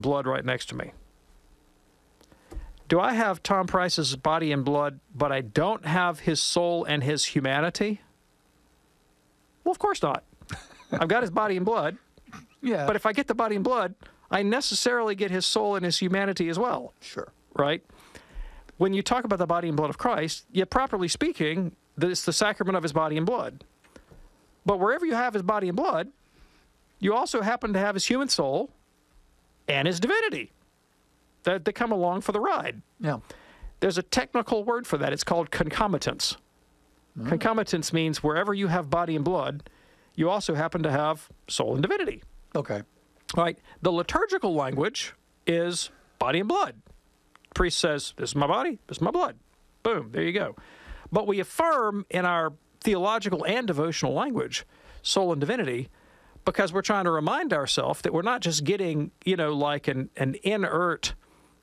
blood right next to me. Do I have Tom Price's body and blood, but I don't have his soul and his humanity? Well, of course not. I've got his body and blood. Yeah. But if I get the body and blood, I necessarily get his soul and his humanity as well. Sure. Right? When you talk about the body and blood of Christ, yet properly speaking, it's the sacrament of his body and blood. But wherever you have his body and blood, you also happen to have his human soul and his divinity that come along for the ride. Yeah. There's a technical word for that. It's called concomitance. Concomitance means wherever you have body and blood, you also happen to have soul and divinity. Okay. All right. The liturgical language is body and blood. Priest says, this is my body, this is my blood. Boom, there you go. But we affirm in our theological and devotional language soul and divinity because we're trying to remind ourselves that we're not just getting, like an inert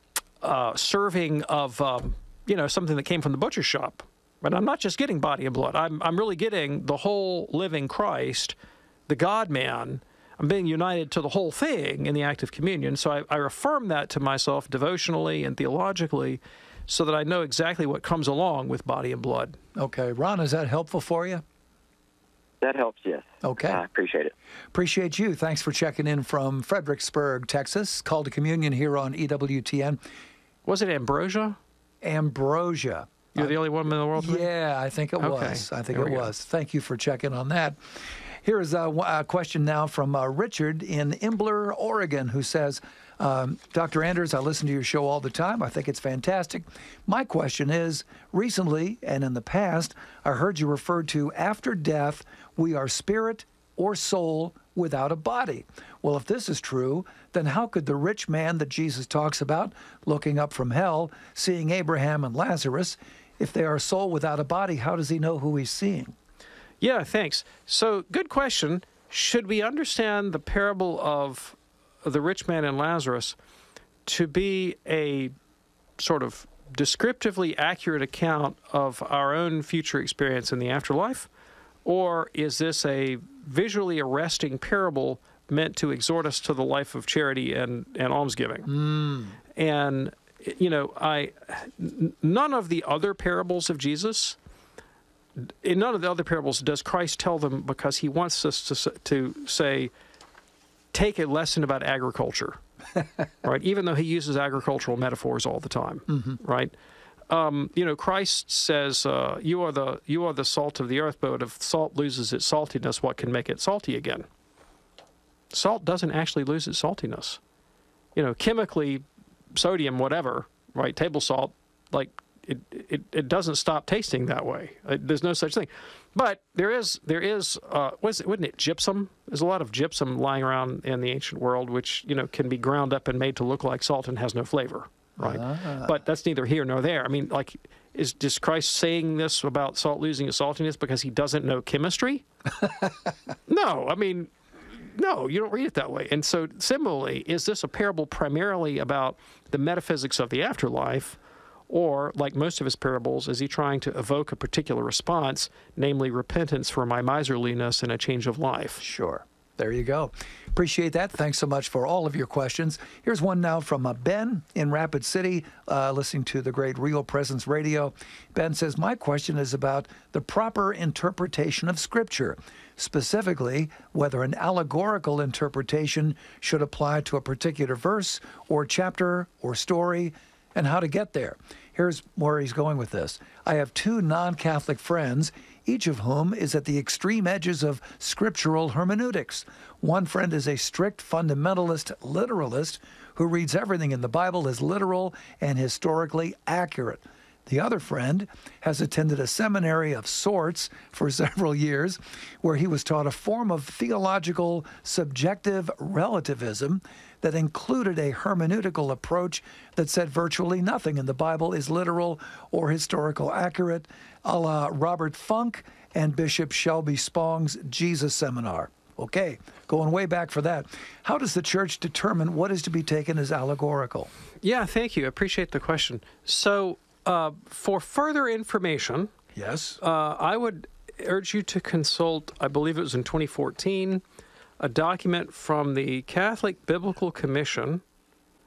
serving of, something that came from the butcher's shop. But I'm not just getting body and blood. I'm really getting the whole living Christ, the God-man. I'm being united to the whole thing in the act of communion. So I affirm that to myself devotionally and theologically so that I know exactly what comes along with body and blood. Okay. Ron, is that helpful for you? That helps, yes. Okay. I appreciate it. Appreciate you. Thanks for checking in from Fredericksburg, Texas. Call to Communion here on EWTN. Was it Ambrosia? Ambrosia. You're the only woman in the world? Yeah, I think it was. I think it was. Thank you for checking on that. Here is a question now from Richard in Imbler, Oregon, who says, Dr. Anders, I listen to your show all the time. I think it's fantastic. My question is, recently and in the past, I heard you refer to after death, we are spirit or soul without a body. Well, if this is true, then how could the rich man that Jesus talks about, looking up from hell, seeing Abraham and Lazarus, if they are soul without a body, how does he know who he's seeing? Yeah, thanks. So, good question. Should we understand the parable of the rich man and Lazarus to be a sort of descriptively accurate account of our own future experience in the afterlife? Or is this a visually arresting parable meant to exhort us to the life of charity and almsgiving? And, none of the other parables of Jesus, in none of the other parables does Christ tell them because he wants us to say, take a lesson about agriculture, right? Even though he uses agricultural metaphors all the time, right? Christ says, you are the salt of the earth, but if salt loses its saltiness, what can make it salty again? Salt doesn't actually lose its saltiness. Chemically, sodium, whatever, right? Table salt, like it doesn't stop tasting that way. There's no such thing. But there is wasn't it gypsum? There's a lot of gypsum lying around in the ancient world, which, can be ground up and made to look like salt and has no flavor, right? But that's neither here nor there. I mean, like, is Christ saying this about salt losing its saltiness because he doesn't know chemistry? No, I mean, no, you don't read it that way. And so similarly, is this a parable primarily about the metaphysics of the afterlife? Or, like most of his parables, is he trying to evoke a particular response, namely repentance for my miserliness and a change of life? Sure. There you go. Appreciate that. Thanks so much for all of your questions. Here's one now from Ben in Rapid City, listening to the great Real Presence Radio. Ben says, my question is about the proper interpretation of Scripture, specifically whether an allegorical interpretation should apply to a particular verse or chapter or story, and how to get there. Here's where he's going with this. I have two non-Catholic friends, each of whom is at the extreme edges of scriptural hermeneutics. One friend is a strict fundamentalist literalist who reads everything in the Bible as literal and historically accurate. The other friend has attended a seminary of sorts for several years where he was taught a form of theological subjective relativism that included a hermeneutical approach that said virtually nothing in the Bible is literal or historical accurate, a la Robert Funk and Bishop Shelby Spong's Jesus Seminar. Okay, going way back for that. How does the church determine what is to be taken as allegorical? Yeah, thank you. I appreciate the question. So, for further information, yes, I would urge you to consult, I believe it was in 2014, a document from the Catholic Biblical Commission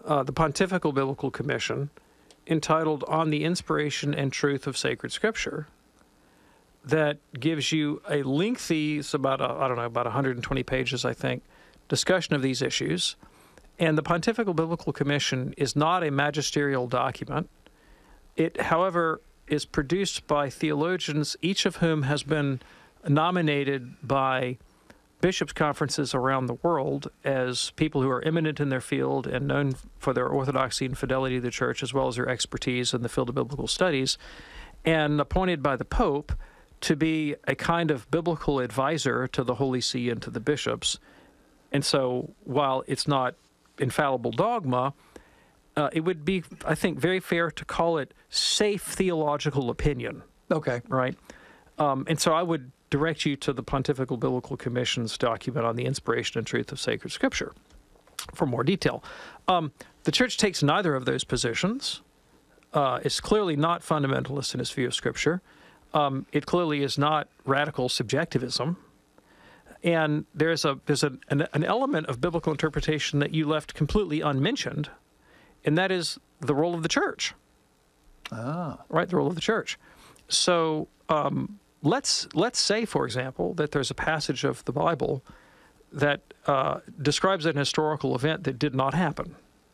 the Pontifical Biblical Commission, entitled On the Inspiration and Truth of Sacred Scripture, that gives you a lengthy, it's about, about 120 pages, I think, discussion of these issues. And the Pontifical Biblical Commission is not a magisterial document. It, however, is produced by theologians, each of whom has been nominated by bishops' conferences around the world as people who are eminent in their field and known for their orthodoxy and fidelity to the church, as well as their expertise in the field of biblical studies, and appointed by the Pope to be a kind of biblical advisor to the Holy See and to the bishops. And so while it's not infallible dogma, it would be, I think, very fair to call it safe theological opinion. Okay. Right? And so I would direct you to the Pontifical Biblical Commission's document on the inspiration and truth of sacred Scripture for more detail. The Church takes neither of those positions. It's clearly not fundamentalist in its view of Scripture. It clearly is not radical subjectivism. And there's an element of biblical interpretation that you left completely unmentioned, and that is the role of the Church. Right, the role of the Church. So let's say, for example, that there's a passage of the Bible that describes an historical event that did not happen.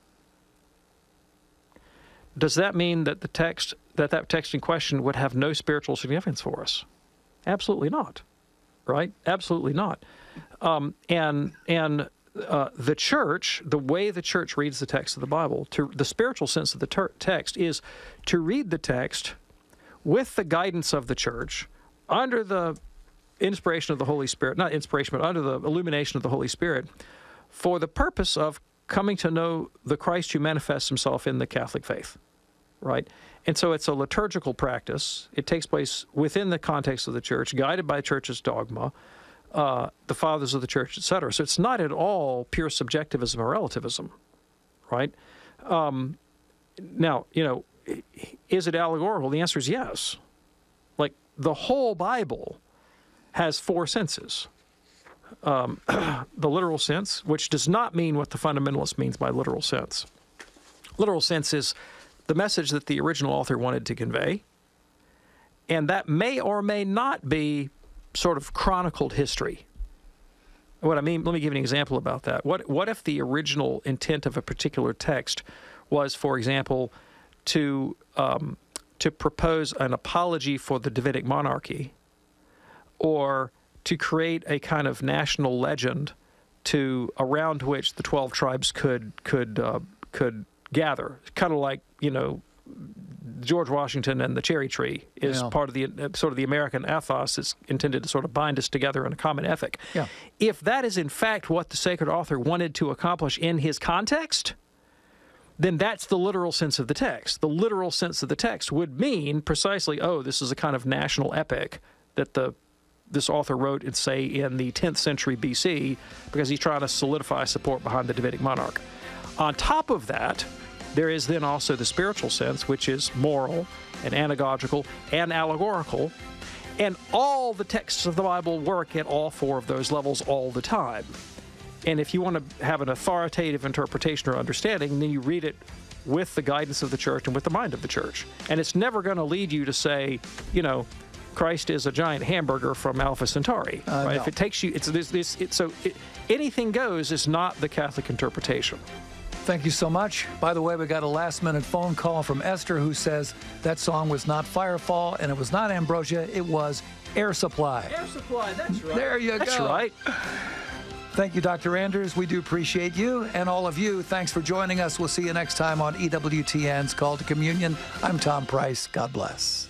Does that mean that that text in question would have no spiritual significance for us? Absolutely not. Right? Absolutely not. And the Church, the way the Church reads the text of the Bible, the spiritual sense of the text is to read the text with the guidance of the Church, under the inspiration of the Holy Spirit, not inspiration, but under the illumination of the Holy Spirit, for the purpose of coming to know the Christ who manifests himself in the Catholic faith, right? And so it's a liturgical practice. It takes place within the context of the Church, guided by the Church's dogma, the fathers of the Church, etc. So it's not at all pure subjectivism or relativism, right? Now, is it allegorical? The answer is yes. Like, the whole Bible has four senses. The literal sense, which does not mean what the fundamentalist means by literal sense. Literal sense is the message that the original author wanted to convey, and that may or may not be sort of chronicled history. What I mean, let me give you an example about that. What if the original intent of a particular text was, for example, to propose an apology for the Davidic monarchy, or to create a kind of national legend around which the 12 tribes could gather, kind of like, George Washington and the cherry tree is part of the sort of the American ethos that's intended to sort of bind us together in a common ethic. Yeah. If that is in fact what the sacred author wanted to accomplish in his context, then that's the literal sense of the text. The literal sense of the text would mean precisely, this is a kind of national epic that this author wrote, in the 10th century BC, because he's trying to solidify support behind the Davidic monarch. On top of that, there is then also the spiritual sense, which is moral and anagogical and allegorical, and all the texts of the Bible work at all four of those levels all the time. And if you want to have an authoritative interpretation or understanding, then you read it with the guidance of the Church and with the mind of the Church. And it's never going to lead you to say, Christ is a giant hamburger from Alpha Centauri. Right? No. If it takes you, anything goes is not the Catholic interpretation. Thank you so much. By the way, we got a last-minute phone call from Esther, who says that song was not Firefall and it was not Ambrosia, it was Air Supply. Air Supply, that's right. There you go. That's right. Thank you, Dr. Anders. We do appreciate you, and all of you. Thanks for joining us. We'll see you next time on EWTN's Call to Communion. I'm Tom Price. God bless.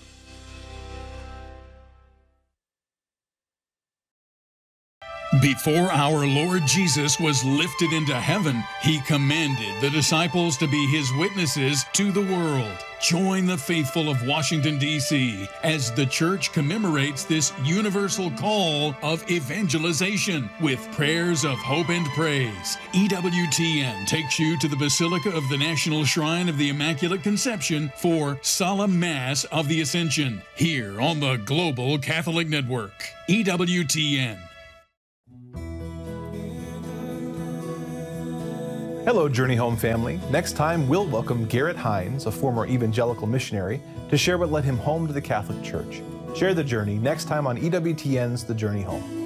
Before our Lord Jesus was lifted into heaven, he commanded the disciples to be his witnesses to the world. Join the faithful of Washington, D.C. as the Church commemorates this universal call of evangelization with prayers of hope and praise. EWTN takes you to the Basilica of the National Shrine of the Immaculate Conception for Solemn Mass of the Ascension, here on the Global Catholic Network. EWTN. Hello, Journey Home family. Next time, we'll welcome Garrett Hines, a former evangelical missionary, to share what led him home to the Catholic Church. Share the journey next time on EWTN's The Journey Home.